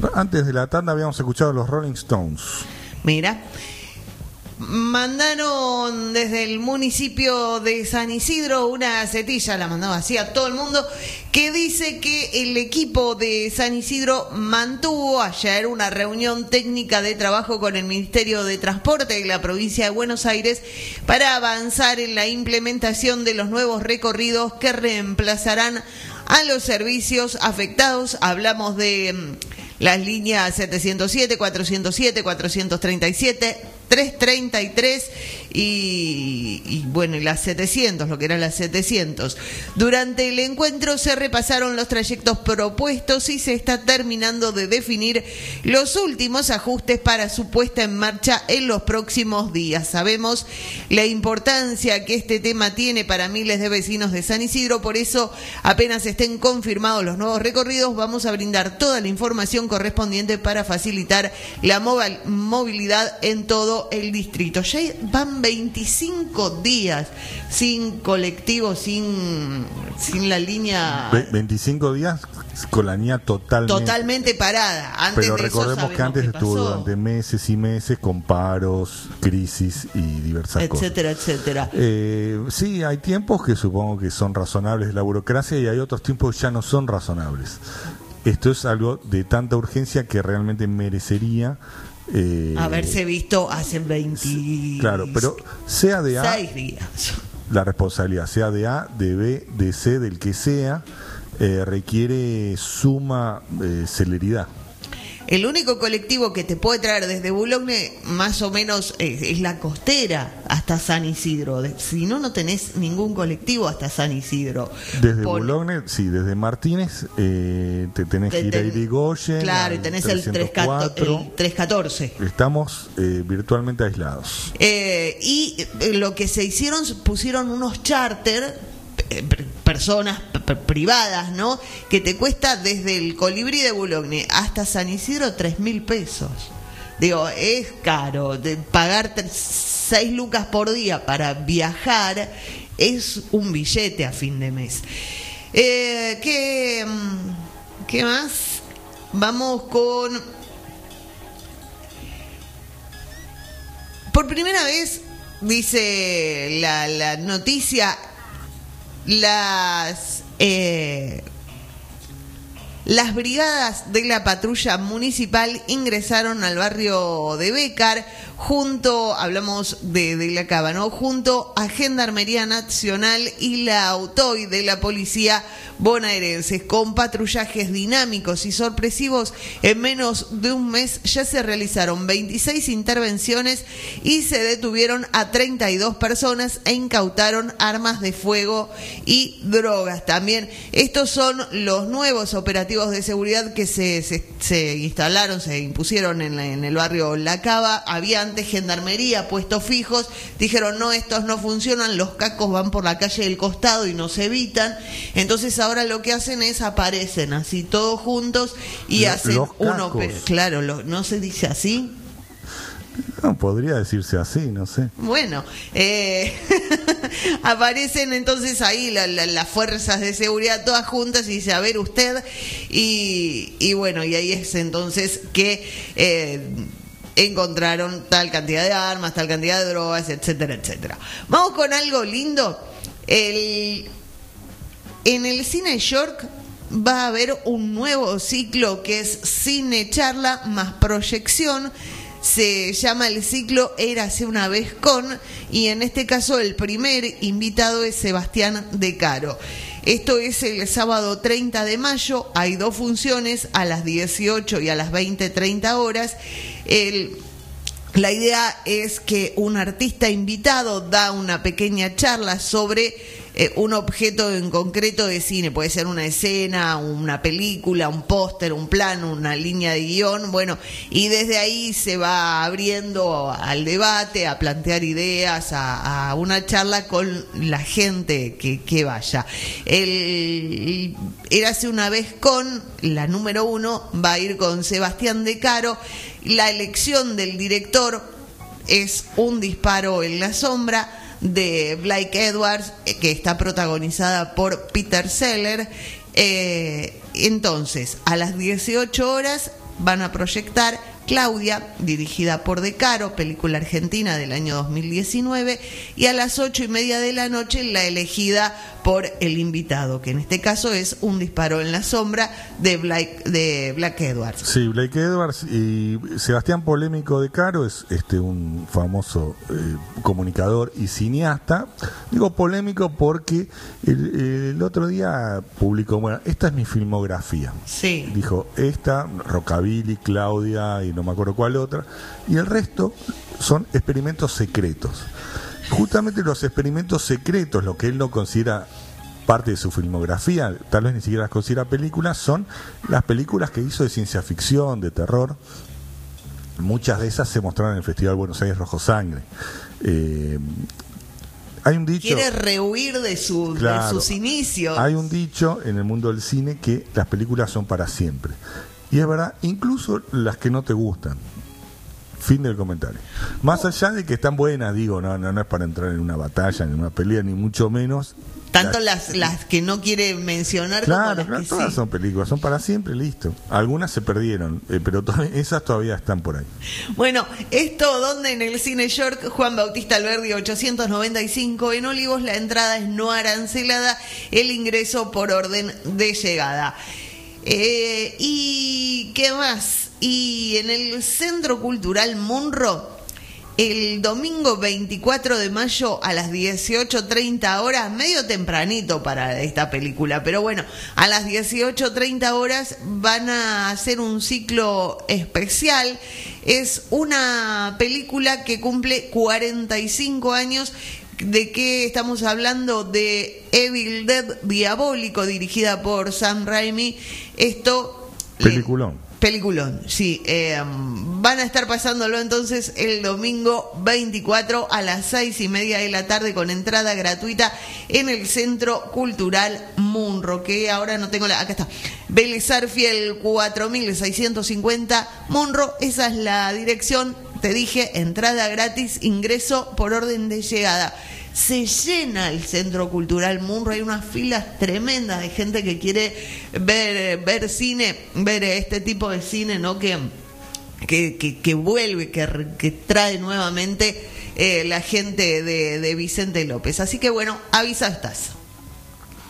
Antes de la tanda habíamos escuchado a los Rolling Stones. Mira, mandaron desde el municipio de San Isidro una gacetilla, la mandaba así a todo el mundo, que dice que el equipo de San Isidro mantuvo ayer una reunión técnica de trabajo con el Ministerio de Transporte de la provincia de Buenos Aires para avanzar en la implementación de los nuevos recorridos que reemplazarán a los servicios afectados. Hablamos de las líneas 707, 407, 437, 333 y bueno, y las 700, lo que eran las 700. Durante el encuentro se repasaron los trayectos propuestos y se está terminando de definir los últimos ajustes para su puesta en marcha en los próximos días. Sabemos la importancia que este tema tiene para miles de vecinos de San Isidro, por eso apenas estén confirmados los nuevos recorridos, vamos a brindar toda la información correspondiente para facilitar la movilidad en todo el distrito. Ya van 25 días sin colectivo, sin la línea... 25 días con la línea totalmente parada. Antes pero de recordemos eso que antes estuvo durante meses y meses con paros, crisis y diversas etcétera, cosas. Etcétera. Sí, hay tiempos que supongo que son razonables de la burocracia y hay otros tiempos que ya no son razonables. Esto es algo de tanta urgencia que realmente merecería haberse visto hace 20. Claro, pero sea de A, 6 días. La responsabilidad, sea de A, de B, de C, del que sea, requiere suma celeridad. El único colectivo que te puede traer desde Boulogne más o menos es la Costera hasta San Isidro. Si no, no tenés ningún colectivo hasta San Isidro. Desde Boulogne, sí, desde Martínez te tenés que ir a Irigoyen. Claro, y tenés el 314. Estamos virtualmente aislados. Y lo que se hicieron, pusieron unos charter, personas privadas, ¿no? Que te cuesta desde el Colibrí de Boulogne hasta San Isidro 3.000 pesos. Digo, es caro. Pagar 6 lucas por día para viajar es un billete a fin de mes. ¿Qué más? Vamos con... Por primera vez, dice la noticia, las brigadas de la patrulla municipal ingresaron al barrio de Bécar hablamos de la Cava, ¿no? Junto a Gendarmería Nacional y la AUTOI de la Policía Bonaerense, con patrullajes dinámicos y sorpresivos. En menos de un mes ya se realizaron 26 intervenciones y se detuvieron a 32 personas e incautaron armas de fuego y drogas. También estos son los nuevos operativos de seguridad que se instalaron, se impusieron en el barrio La Cava. Había antes gendarmería, puestos fijos, dijeron no, estos no funcionan, los cacos van por la calle del costado y nos evitan. Entonces ahora lo que hacen es aparecen así todos juntos y hacen uno, claro, no se dice así. No, podría decirse así, no sé. Bueno, aparecen entonces ahí las fuerzas de seguridad todas juntas y dice, a ver usted, y bueno, y ahí es entonces que encontraron tal cantidad de armas, tal cantidad de drogas, etcétera, etcétera. Vamos con algo lindo. En el Cine York va a haber un nuevo ciclo que es cine charla más proyección. Se llama el ciclo Érase una vez con, y en este caso el primer invitado es Sebastián De Caro. Esto es el sábado 30 de mayo, hay 2 funciones, a las 18 y a las 20:30 horas. La idea es que un artista invitado da una pequeña charla sobre un objeto en concreto de cine. Puede ser una escena, una película, un póster, un plano, una línea de guión. Bueno, y desde ahí se va abriendo al debate, a plantear ideas, a una charla con la gente que vaya. Érase una vez con, la número 1, va a ir con Sebastián De Caro. La elección del director es Un disparo en la sombra, de Blake Edwards, que está protagonizada por Peter Sellers. Entonces, a las 18 horas van a proyectar Claudia, dirigida por De Caro, película argentina del año 2019, y a las 8:30 de la noche La elegida por El invitado, que en este caso es Un disparo en la sombra de Blake Edwards. Sí, Blake Edwards y Sebastián Polémico De Caro es un famoso comunicador y cineasta. Digo polémico porque el otro día publicó, bueno, esta es mi filmografía. Sí. Dijo, esta, Rockabilly, Claudia y no me acuerdo cuál otra, y el resto son experimentos secretos. Justamente los experimentos secretos, lo que él no considera parte de su filmografía, tal vez ni siquiera las considera películas, son las películas que hizo de ciencia ficción, de terror. Muchas de esas se mostraron en el Festival Buenos Aires Rojo Sangre. Hay un dicho, quiere rehuir de sus inicios. Hay un dicho en el mundo del cine que las películas son para siempre. Y es verdad, incluso las que no te gustan. Fin del comentario. Más allá de que están buenas, digo, no es para entrar en una batalla, ni en una pelea, ni mucho menos. Tanto las que no quiere mencionar, claro, como las que todas sí. son películas, son para siempre, listo. Algunas se perdieron, pero esas todavía están por ahí. Bueno, esto donde en el Cine York, Juan Bautista Alberdi 895, en Olivos la entrada es no arancelada, el ingreso por orden de llegada. ¿Y qué más? Y en el Centro Cultural Munro, el domingo 24 de mayo a las 18:30 horas, medio tempranito para esta película, pero bueno, a las 18:30 horas van a hacer un ciclo especial. Es una película que cumple 45 años. ¿De qué estamos hablando? De Evil Dead Diabólico, dirigida por Sam Raimi. Esto... Peliculón, sí. Van a estar pasándolo entonces el domingo 24 a las 6:30 de la tarde con entrada gratuita en el Centro Cultural Munro, que ahora no tengo acá está. Vélez Arfiel 4650 Munro, esa es la dirección. Te dije, entrada gratis, ingreso por orden de llegada. Se llena el Centro Cultural Munro, hay unas filas tremendas de gente que quiere ver cine, ver este tipo de cine, ¿no? Que vuelve, que trae nuevamente la gente de Vicente López. Así que bueno, avisa estás.